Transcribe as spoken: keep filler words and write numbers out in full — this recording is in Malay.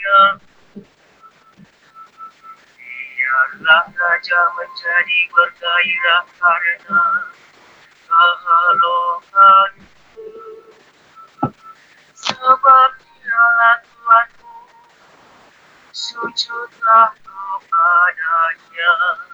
dunia. Biarlah raja menjadi bergairah karena kehalokanku. Sebab dialah Tuhanku, sujudlah kepadanya.